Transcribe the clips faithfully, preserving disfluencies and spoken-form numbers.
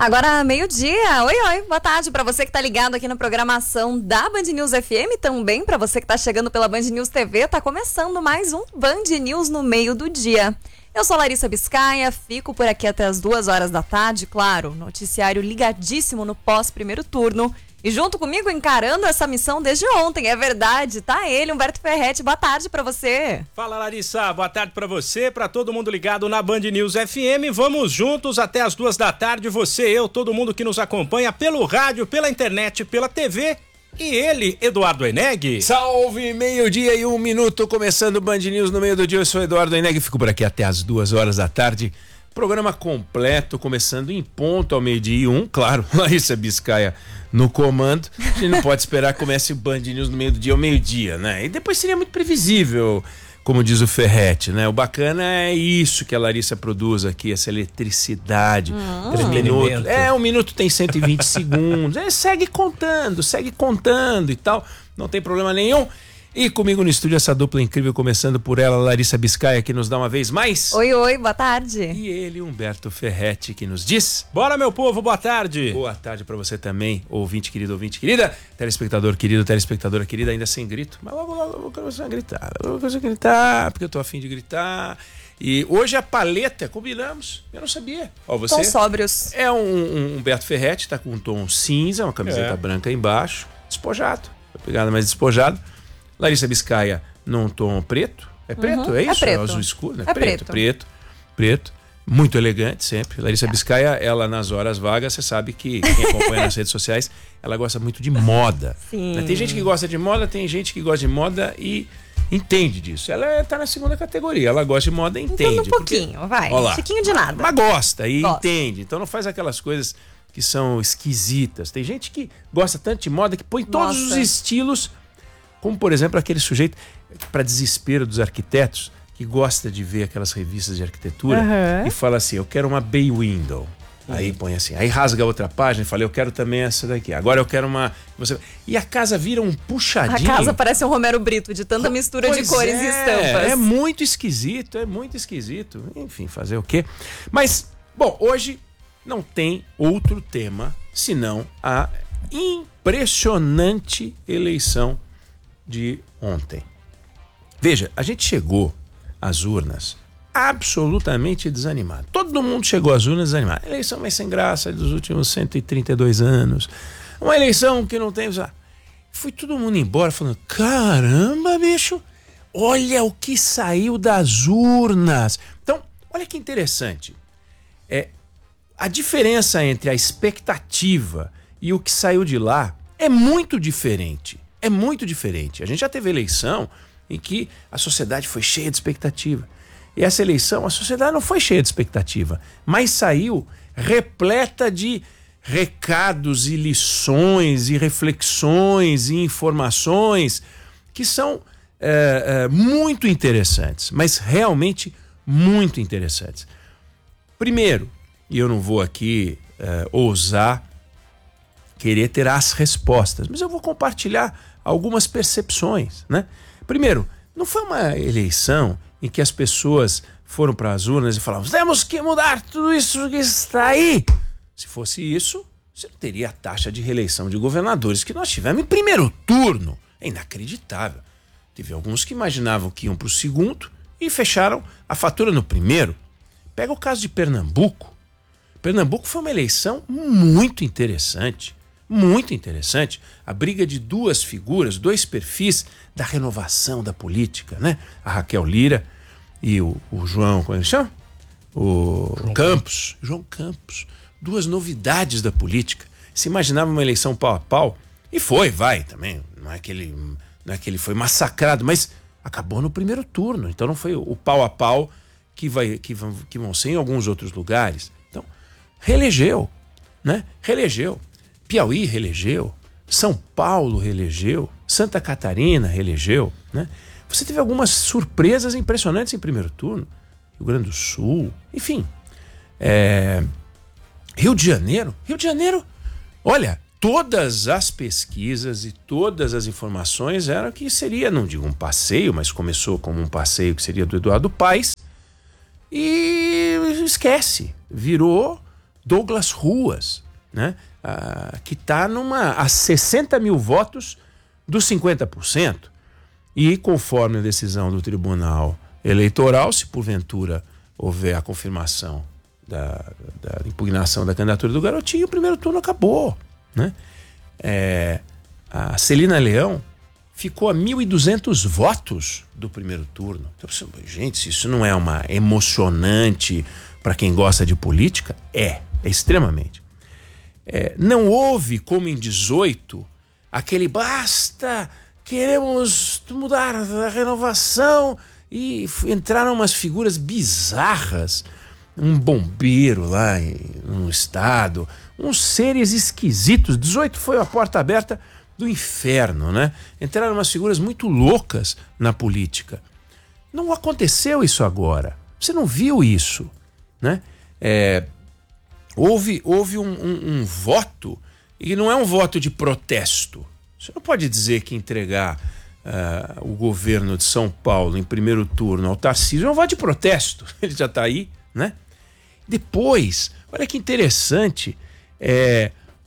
Agora, meio-dia. Oi, oi. Boa tarde para você que tá ligado aqui na programação da Band News F M. Também para você que tá chegando pela Band News T V. Tá começando mais um Band News no meio do dia. Eu sou Larissa Biscaia, fico por aqui até as duas horas da tarde. Claro, noticiário ligadíssimo no pós-primeiro turno. E junto comigo, encarando essa missão desde ontem, é verdade, tá ele, Humberto Ferretti. Boa tarde pra você. Fala, Larissa, boa tarde pra você, pra todo mundo ligado na Band News F M. Vamos juntos até as duas da tarde, você, eu, todo mundo que nos acompanha pelo rádio, pela internet, pela T V. E ele, Eduardo Eneg. Salve, meio-dia e um minuto, começando o Band News no meio do dia. Eu sou Eduardo Eneg, fico por aqui até as duas horas da tarde. Programa completo, começando em ponto ao meio-dia e um, claro, Larissa Biscaia no comando. A gente não pode esperar que comece o Band News no meio do dia ao meio-dia, né? E depois seria muito previsível, como diz o Ferretti, né? O bacana é isso que a Larissa produz aqui, essa eletricidade. Hum. Três minutos. É, um minuto tem cento e vinte segundos. É, segue contando, segue contando e tal. Não tem problema nenhum. E comigo no estúdio essa dupla incrível, começando por ela, Larissa Biscaia, que nos dá uma vez mais. Oi, oi, boa tarde. E ele, Humberto Ferretti, que nos diz. Bora, meu povo, boa tarde. Boa tarde pra você também, ouvinte querido, ouvinte querida, telespectador querido, telespectadora querida, ainda sem grito. Mas logo, logo eu vou começar a gritar, eu vou começar a gritar, porque eu tô afim de gritar. E hoje a paleta, combinamos, eu não sabia. Ó, você Tão sóbrios. É um, um Humberto Ferretti, tá com um tom cinza, uma camiseta é. branca embaixo, despojado, pegada mais despojado. Larissa Biscaia num tom preto. É preto? Uhum, é isso? É preto. É azul escuro, né? É preto, preto. Preto, preto. Muito elegante sempre. Larissa é. Biscaia, ela nas horas vagas, você sabe que quem acompanha nas redes sociais, ela gosta muito de moda. Sim. Né? Tem gente que gosta de moda, tem gente que gosta de moda e entende disso. Ela tá na segunda categoria. Ela gosta de moda e entende. Entende um pouquinho, porque, vai. Olá, um pouquinho de nada. Mas gosta e gosta. entende. Então não faz aquelas coisas que são esquisitas. Tem gente que gosta tanto de moda que põe todos Nossa. os estilos. Como, por exemplo, aquele sujeito, para desespero dos arquitetos, que gosta de ver aquelas revistas de arquitetura uhum. e fala assim, eu quero uma bay window. Uhum. Aí põe assim, aí rasga outra página e fala, eu quero também essa daqui. Agora eu quero uma... Você... E a casa vira um puxadinho. A casa parece um Romero Brito, de tanta mistura pois de cores é, e estampas. É muito esquisito, é muito esquisito. Enfim, fazer o quê? Mas, bom, hoje não tem outro tema senão a impressionante eleição de ontem. Veja, a gente chegou às urnas absolutamente desanimado. Todo mundo chegou às urnas desanimado. A eleição mais sem graça dos últimos cento e trinta e dois anos. Uma eleição que não tem... Foi todo mundo embora falando, caramba, bicho, olha o que saiu das urnas. Então, olha que interessante. É, a diferença entre a expectativa e o que saiu de lá é muito diferente. É muito diferente. A gente já teve eleição em que a sociedade foi cheia de expectativa. E essa eleição, a sociedade não foi cheia de expectativa, mas saiu repleta de recados e lições e reflexões e informações que são é, é, muito interessantes, mas realmente muito interessantes. Primeiro, e eu não vou aqui é, ousar querer ter as respostas, mas eu vou compartilhar algumas percepções, né? Primeiro, não foi uma eleição em que as pessoas foram para as urnas e falavam, temos que mudar tudo isso que está aí. Se fosse isso, você não teria a taxa de reeleição de governadores que nós tivemos em primeiro turno. É inacreditável. Teve alguns que imaginavam que iam para o segundo e fecharam a fatura no primeiro. Pega o caso de Pernambuco. Pernambuco foi uma eleição muito interessante. Muito interessante, a briga de duas figuras, dois perfis da renovação da política, né? A Raquel Lira e o, o João, como ele chama? O João Campos. João Campos. Duas novidades da política. Se imaginava uma eleição pau a pau, e foi, vai também. Não é que ele, não é que ele foi massacrado, mas acabou no primeiro turno. Então não foi o pau a pau que, vai, que, vão, que vão ser em alguns outros lugares. Então, reelegeu, né? Reelegeu. Piauí reelegeu, São Paulo reelegeu, Santa Catarina reelegeu, né? Você teve algumas surpresas impressionantes em primeiro turno, Rio Grande do Sul, enfim. É... Rio de Janeiro, Rio de Janeiro, olha, todas as pesquisas e todas as informações eram que seria, não digo um passeio, mas começou como um passeio que seria do Eduardo Paes, e esquece, virou Douglas Ruas, né? Ah, que está a sessenta mil votos dos cinquenta por cento. E conforme a decisão do Tribunal Eleitoral, se porventura houver a confirmação da, da impugnação da candidatura do Garotinho, o primeiro turno acabou, né? É, a Celina Leão ficou a mil e duzentos votos do primeiro turno. Então, gente, se isso não é uma emocionante para quem gosta de política, é, é extremamente. É, não houve, como em dezoito, aquele basta, queremos mudar a renovação, e entraram umas figuras bizarras, um bombeiro lá no estado, uns seres esquisitos. dezoito foi a porta aberta do inferno, né? Entraram umas figuras muito loucas na política. Não aconteceu isso agora. Você não viu isso, né? É, houve houve um, um, um voto, e não é um voto de protesto. Você não pode dizer que entregar uh, o governo de São Paulo em primeiro turno ao Tarcísio é um voto de protesto. Ele já está aí, né? Depois, olha que interessante, é,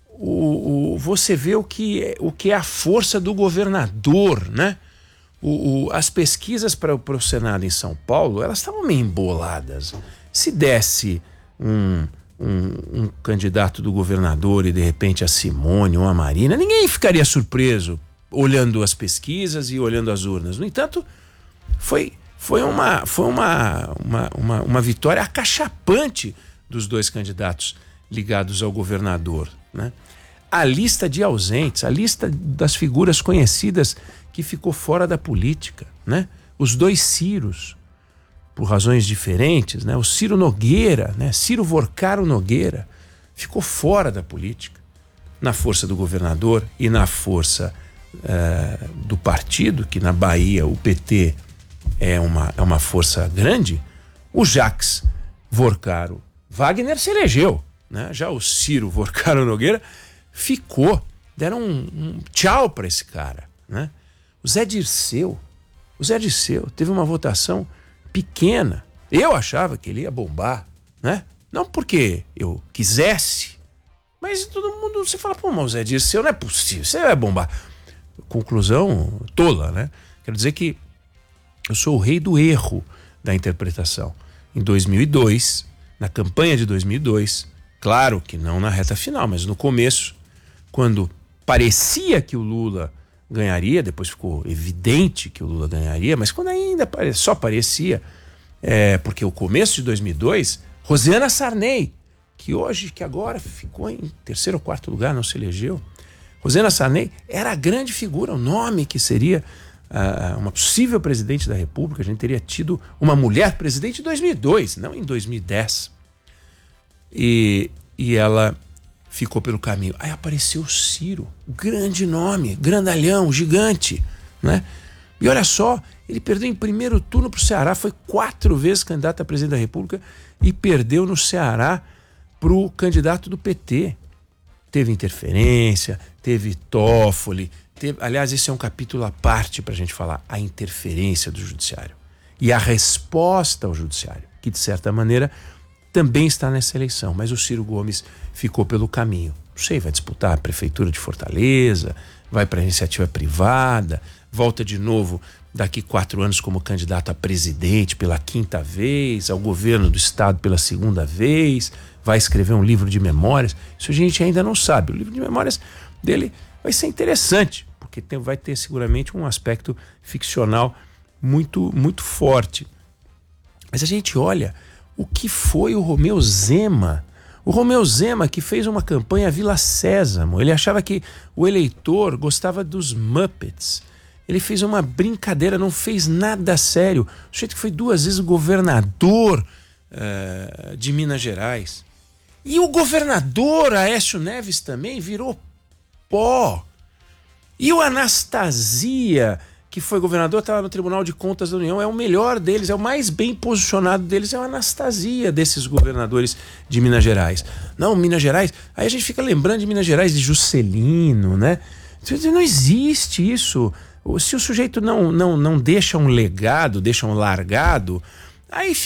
o, o, você vê o que, é, o que é a força do governador, né? O, o, as pesquisas para o Senado em São Paulo, elas estavam meio emboladas. Se desse um, um, um candidato do governador e de repente a Simone ou a Marina, ninguém ficaria surpreso olhando as pesquisas e olhando as urnas. No entanto, foi, foi, uma, foi uma, uma, uma, uma vitória acachapante dos dois candidatos ligados ao governador, né? A lista de ausentes, a lista das figuras conhecidas que ficou fora da política, né? Os dois Ciros, por razões diferentes, né? O Ciro Nogueira, né? Ciro Vorcaro Nogueira, ficou fora da política, na força do governador e na força uh, do partido, que na Bahia o P T é uma, é uma força grande. O Jacques Vorcaro Wagner se elegeu, né? Já o Ciro Vorcaro Nogueira ficou, deram um, um tchau para esse cara, né? O Zé Dirceu, o Zé Dirceu teve uma votação pequena. Eu achava que ele ia bombar, né? Não porque eu quisesse, mas todo mundo, você fala, pô, mas o Zé Dirceu não é possível, você vai bombar. Conclusão tola, né? Quero dizer que eu sou o rei do erro da interpretação. Em dois mil e dois, na campanha de dois mil e dois, claro que não na reta final, mas no começo, quando parecia que o Lula ganharia, depois ficou evidente que o Lula ganharia, mas quando ainda só parecia, é, porque o começo de dois mil e dois, Rosiana Sarney, que hoje, que agora ficou em terceiro ou quarto lugar, não se elegeu, Rosiana Sarney era a grande figura, o nome que seria uh, uma possível presidente da República. A gente teria tido uma mulher presidente em dois mil e dois, não em dois mil e dez. E, e ela ficou pelo caminho. Aí apareceu o Ciro, o grande nome, grandalhão, gigante, né? E olha só, ele perdeu em primeiro turno para o Ceará, foi quatro vezes candidato a presidente da República e perdeu no Ceará para o candidato do P T. Teve interferência, teve Toffoli, teve... aliás, esse é um capítulo à parte para a gente falar, a interferência do judiciário e a resposta ao judiciário, que de certa maneira também está nessa eleição, mas o Ciro Gomes ficou pelo caminho. Não sei, vai disputar a prefeitura de Fortaleza, vai para a iniciativa privada, volta de novo daqui quatro anos como candidato a presidente pela quinta vez, ao governo do estado pela segunda vez, vai escrever um livro de memórias. Isso a gente ainda não sabe. O livro de memórias dele vai ser interessante, porque tem, vai ter seguramente um aspecto ficcional muito, muito forte. Mas a gente olha o que foi o Romeu Zema. O Romeu Zema, que fez uma campanha Vila Sésamo, ele achava que o eleitor gostava dos Muppets. Ele fez uma brincadeira, não fez nada sério. O sujeito que foi duas vezes o governador uh, de Minas Gerais. E o governador Aécio Neves também virou pó. E o Anastasia, que foi governador, estava no Tribunal de Contas da União, é o melhor deles, é o mais bem posicionado deles, é o Anastasia desses governadores de Minas Gerais. Não, Minas Gerais, aí a gente fica lembrando de Minas Gerais, de Juscelino, né? Não existe isso. Se o sujeito não, não, não deixa um legado, deixa um largado, aí